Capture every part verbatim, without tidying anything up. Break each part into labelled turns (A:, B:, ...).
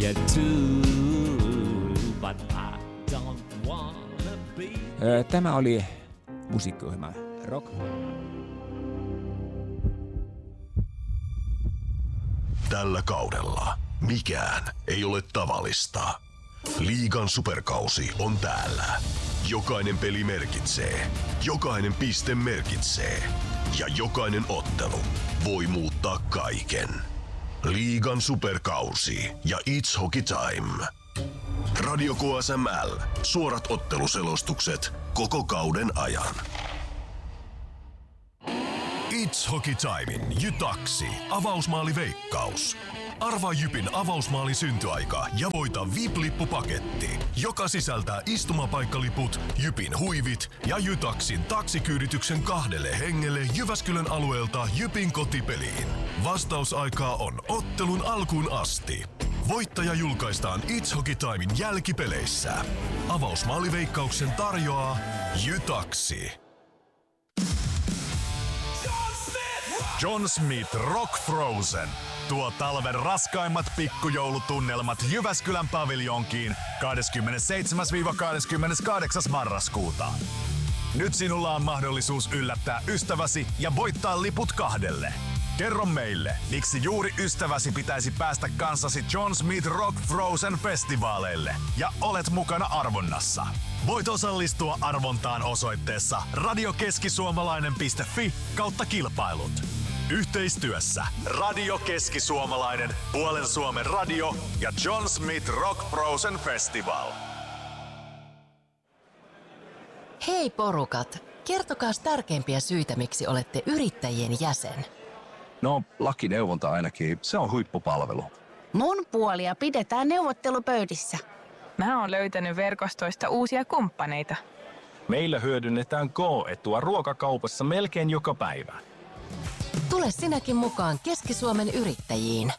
A: you too, but I don't wanna be.
B: Tämä oli musiikkiohjelma Rock.
C: Tällä kaudella mikään ei ole tavallista. Liigan superkausi on täällä. Jokainen peli merkitsee, jokainen piste merkitsee ja jokainen ottelu voi muuttaa kaiken. Liigan superkausi ja It's Hockey Time. Radio K S M L. Suorat otteluselostukset koko kauden ajan. It's Hockey Timein Jytaksi avausmaaliveikkaus. Arvaa Jypin avausmaalin syntyaika ja voita V I P-lippupaketti, joka sisältää istumapaikkaliput, Jypin huivit ja Jytaksin taksikyydityksen kahdelle hengelle Jyväskylän alueelta Jypin kotipeliin. Vastausaikaa on ottelun alkuun asti. Voittaja julkaistaan It's Hockey Timein jälkipeleissä. Avausmaaliveikkauksen tarjoaa Jytaksi.
D: John Smith Rock Frozen tuo talven raskaimmat pikkujoulutunnelmat Jyväskylän paviljonkiin kahdeskymmenesseitsemäs kahdeskymmeneskahdeksas marraskuuta. Nyt sinulla on mahdollisuus yllättää ystäväsi ja voittaa liput kahdelle. Kerro meille, miksi juuri ystäväsi pitäisi päästä kanssasi John Smith Rock Frozen festivaaleille ja olet mukana arvonnassa. Voit osallistua arvontaan osoitteessa radiokeskisuomalainen piste fi kautta kilpailut. Yhteistyössä Radio Keski-Suomalainen, Puolen Suomen radio ja John Smith Rock Frozen Festival.
E: Hei porukat, kertokaas tärkeimpiä syitä, miksi olette yrittäjien jäsen.
F: No, lakineuvonta ainakin. Se on huippupalvelu.
G: Mun puolia pidetään neuvottelupöydissä.
H: Mä oon löytänyt verkostoista uusia kumppaneita.
I: Meillä hyödynnetään K-etua ruokakaupassa melkein joka päivä.
E: Tule sinäkin mukaan Keski-Suomen yrittäjiin.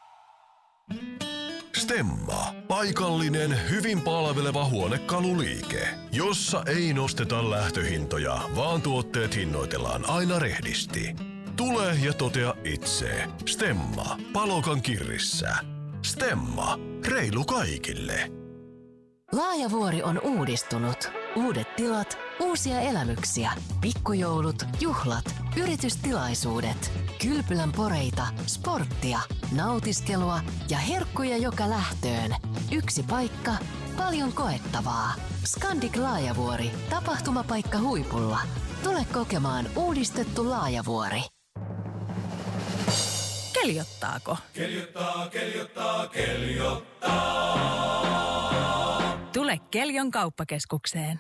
C: Stemma. Paikallinen, hyvin palveleva huonekaluliike, jossa ei nosteta lähtöhintoja, vaan tuotteet hinnoitellaan aina rehdisti. Tule ja totea itse. Stemma. Palokan kirrissä. Stemma. Reilu kaikille.
E: Laajavuori on uudistunut. Uudet tilat, uusia elämyksiä, pikkujoulut, juhlat, yritystilaisuudet, kylpylän poreita, sporttia, nautiskelua ja herkkuja joka lähtöön. Yksi paikka, paljon koettavaa. Scandic Laajavuori, tapahtumapaikka huipulla. Tule kokemaan uudistettu Laajavuori.
G: Keljottaako?
J: Keljottaa, keljottaa, keljottaa.
G: Tule Keljon kauppakeskukseen.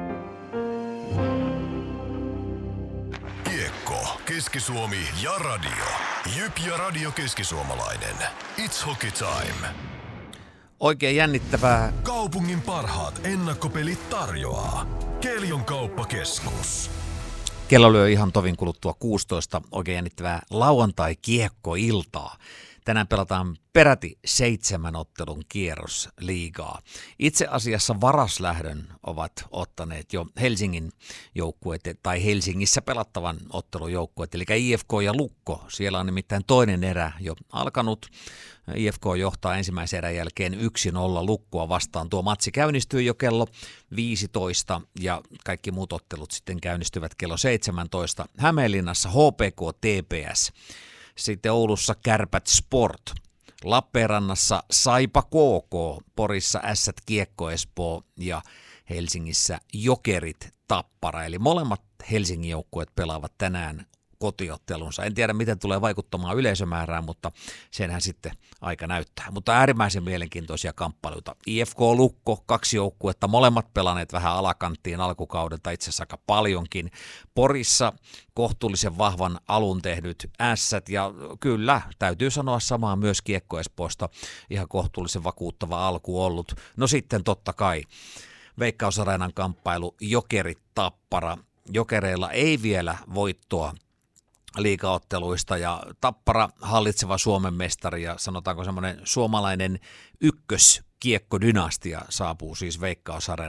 C: Kiekko, Keski-Suomi ja radio. Jyp ja Radio Keski-Suomalainen. It's Hockey Time.
K: Oikein jännittävää.
C: Kaupungin parhaat ennakkopelit tarjoaa Keljon kauppakeskus.
K: Kello lyö ihan tovin kuluttua kuusitoista. Oikein jännittävää lauantai-kiekkoiltaa. Tänään pelataan peräti seitsemän ottelun kierros liigaa. Itse asiassa varaslähdön ovat ottaneet jo Helsingin joukkueet tai Helsingissä pelattavan ottelun joukkueet, eli I F K ja Lukko. Siellä on nimittäin toinen erä jo alkanut. I F K johtaa ensimmäisen erän jälkeen yksi nolla Lukkoa vastaan. Tuo matsi käynnistyy jo kello viisitoista ja kaikki muut ottelut sitten käynnistyvät kello seitsemäntoista. Hämeenlinnassa H P K T P S. Sitten Oulussa Kärpät Sport, Lappeenrannassa Saipa K K, Porissa Ässät Kiekko Espoo ja Helsingissä Jokerit Tappara. Eli molemmat Helsingin joukkueet pelaavat tänään kotiottelunsa. En tiedä, miten tulee vaikuttamaan yleisömäärään, mutta senhän sitten aika näyttää. Mutta äärimmäisen mielenkiintoisia kamppailuita. I F K Lukko, kaksi joukkuetta, molemmat pelanneet vähän alakanttiin alkukaudelta, itse asiassa aika paljonkin. Porissa kohtuullisen vahvan alun tehnyt Ässät, ja kyllä, täytyy sanoa samaa myös Kiekko Espoosta, ihan kohtuullisen vakuuttava alku ollut. No sitten totta kai Veikkaus-areenan kamppailu Jokerit Tappara. Jokereilla ei vielä voittoa liigaotteluista ja Tappara hallitseva Suomen mestari ja sanotaanko semmoinen suomalainen ykköskiekkodynastia saapuu siis Veikkaus-areenalle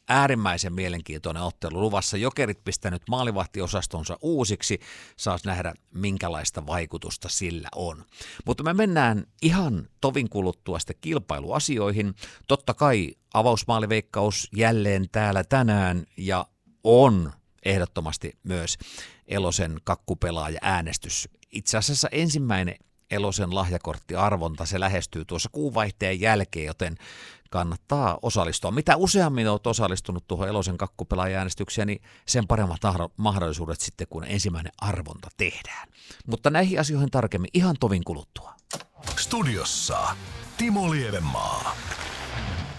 K: äärimmäisen mielenkiintoinen ottelu luvassa. Jokerit pistänyt maalivahtiosastonsa uusiksi. Saas nähdä, minkälaista vaikutusta sillä on. Mutta me mennään ihan tovin kuluttua sitten kilpailuasioihin. Totta kai avausmaaliveikkaus jälleen täällä tänään ja on ehdottomasti myös Elosen kakkupelaaja äänestys. Itse asiassa ensimmäinen Elosen lahjakorttiarvonta, se lähestyy tuossa kuunvaihteen jälkeen, joten kannattaa osallistua. Mitä useammin olet osallistunut tuohon Elosen kakkupelaaja-äänestykseen, niin sen paremmat mahdollisuudet sitten, kun ensimmäinen arvonta tehdään. Mutta näihin asioihin tarkemmin ihan tovin kuluttua.
C: Studiossa Timo Lievenmaa.